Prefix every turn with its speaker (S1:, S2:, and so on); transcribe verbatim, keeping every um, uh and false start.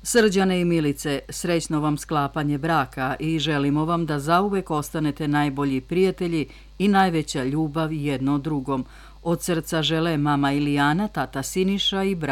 S1: Srđane i Milice, srećno vam sklapanje braka i želimo vam da zauvek ostanete najbolji prijatelji i najveća ljubav jedno drugom. Od srca žele mama Ilijana, tata Siniša i brat